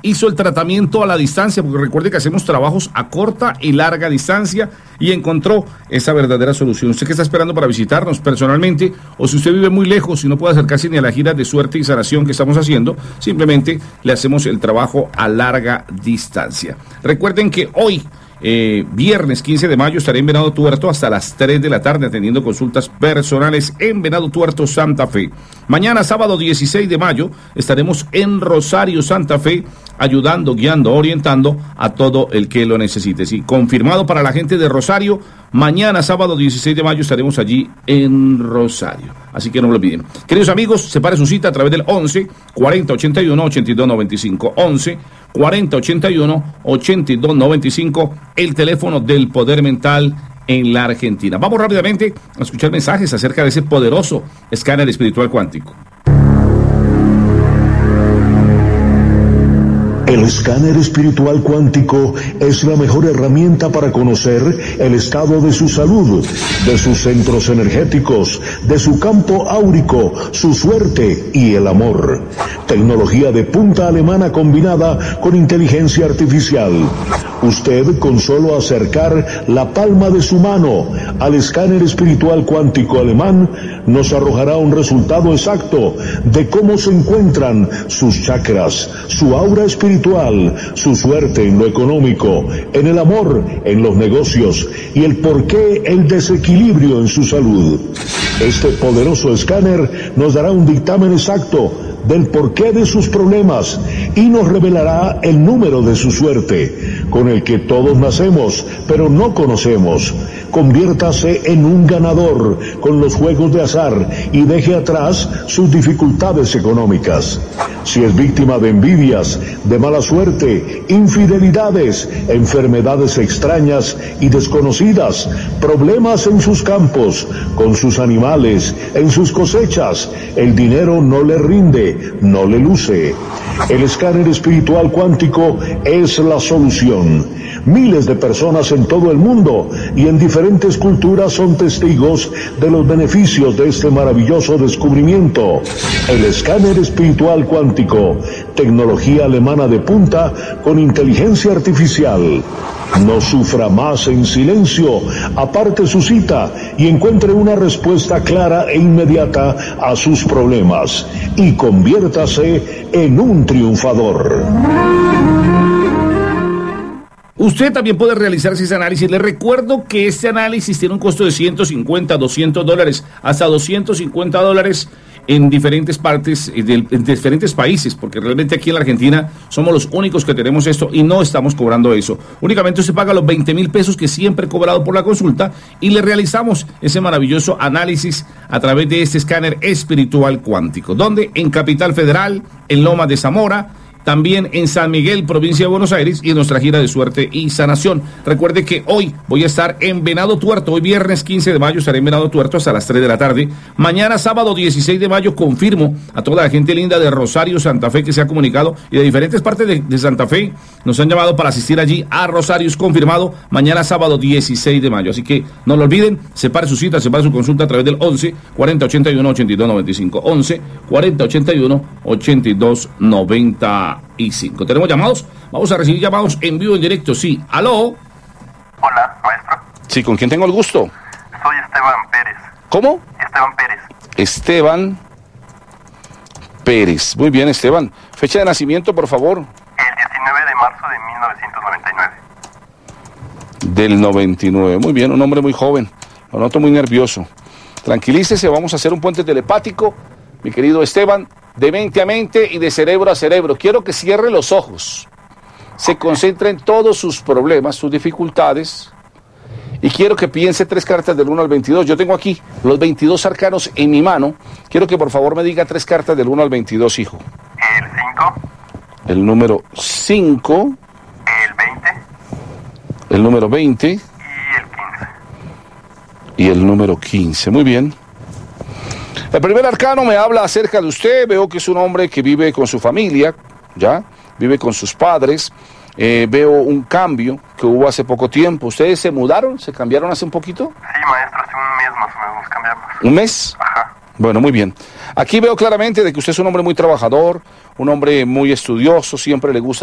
hizo el tratamiento a la distancia, porque recuerde que hacemos trabajos a corta y larga distancia, y encontró esa verdadera solución. Usted que está esperando para visitarnos personalmente, o si usted vive muy lejos y no puede acercarse ni a la gira de suerte y sanación que estamos haciendo, simplemente le hacemos el trabajo a larga distancia. Recuerden que hoy, viernes 15 de mayo, estaré en Venado Tuerto hasta las 3 de la tarde atendiendo consultas personales en Venado Tuerto, Santa Fe. Mañana, sábado 16 de mayo, estaremos en Rosario, Santa Fe, ayudando, guiando, orientando a todo el que lo necesite. Sí, confirmado para la gente de Rosario, mañana, sábado 16 de mayo, estaremos allí en Rosario. Así que no lo olviden. Queridos amigos, separe su cita a través del 11 40 81 82 95. 11 40 81 82 95, el teléfono del poder mental en la Argentina. Vamos rápidamente a escuchar mensajes acerca de ese poderoso escáner espiritual cuántico. El escáner espiritual cuántico es la mejor herramienta para conocer el estado de su salud, de sus centros energéticos, de su campo áurico, su suerte y el amor. Tecnología de punta alemana combinada con inteligencia artificial. Usted, con solo acercar la palma de su mano al escáner espiritual cuántico alemán, nos arrojará un resultado exacto de cómo se encuentran sus chakras, su aura espiritual, su suerte en lo económico, en el amor, en los negocios y el porqué el desequilibrio en su salud. Este poderoso escáner nos dará un dictamen exacto del porqué de sus problemas y nos revelará el número de su suerte, con el que todos nacemos, pero no conocemos. Conviértase en un ganador con los juegos de azar y deje atrás sus dificultades económicas. Si es víctima de envidias, de mala suerte, infidelidades, enfermedades extrañas y desconocidas, problemas en sus campos, con sus animales, en sus cosechas, el dinero no le rinde, no le luce. El escáner espiritual cuántico es la solución. Miles de personas en todo el mundo y en diferentes culturas son testigos de los beneficios de este maravilloso descubrimiento. El escáner espiritual cuántico, tecnología alemana de punta con inteligencia artificial. No sufra más en silencio, aparte su cita y encuentre una respuesta clara e inmediata a sus problemas y conviértase en un triunfador. Usted también puede realizarse ese análisis. Les recuerdo que este análisis tiene un costo de $150, $200, hasta $250 en diferentes partes, en diferentes países, porque realmente aquí en la Argentina somos los únicos que tenemos esto y no estamos cobrando eso. Únicamente usted paga los 20,000 pesos que siempre he cobrado por la consulta y le realizamos ese maravilloso análisis a través de este escáner espiritual cuántico. ¿Dónde? En Capital Federal, en Lomas de Zamora, también en San Miguel, provincia de Buenos Aires, y en nuestra gira de suerte y sanación. Recuerde que hoy voy a estar en Venado Tuerto. Hoy viernes 15 de mayo estaré en Venado Tuerto hasta las 3 de la tarde. Mañana sábado 16 de mayo confirmo a toda la gente linda de Rosario, Santa Fe, que se ha comunicado, y de diferentes partes de Santa Fe nos han llamado para asistir allí a Rosario. Es confirmado mañana sábado 16 de mayo. Así que no lo olviden, separe su cita, separe su consulta a través del 11 40 81 82 95. 11 40 81 82 95. ¿Tenemos llamados? Vamos a recibir llamados en vivo, en directo. Sí, aló. Hola, maestro. Sí, ¿con quién tengo el gusto? Soy Esteban Pérez. ¿Cómo? Esteban Pérez. Esteban Pérez. Muy bien, Esteban. Fecha de nacimiento, por favor. El 19 de marzo de 1999. Del 99. Muy bien, un hombre muy joven. Lo noto muy nervioso. Tranquilícese, vamos a hacer un puente telepático, mi querido Esteban, de mente a mente y de cerebro a cerebro. Quiero que cierre los ojos, se concentre en todos sus problemas, sus dificultades, y quiero que piense 3 cartas del 1 al 22. Yo tengo aquí los 22 arcanos en mi mano. Quiero que por favor me diga 3 cartas del 1 al 22, hijo. El 5. El número 5. El 20. El número 20. Y el 15. Y el número 15. Muy bien. El primer arcano me habla acerca de usted. Veo que es un hombre que vive con su familia, ¿ya? Vive con sus padres. Veo un cambio que hubo hace poco tiempo. ¿Ustedes se mudaron? ¿Se cambiaron hace un poquito? Sí, maestro, hace un mes más o menos nos cambiamos. ¿Un mes? Ajá. Bueno, muy bien. Aquí veo claramente de que usted es un hombre muy trabajador, un hombre muy estudioso, siempre le gusta